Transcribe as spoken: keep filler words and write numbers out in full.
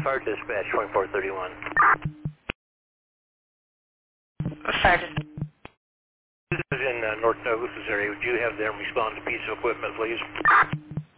Fire Dispatch, twenty-four thirty-one. Fire Dispatch. This is in uh, North Douglas area. Would you have them respond to piece of equipment, please?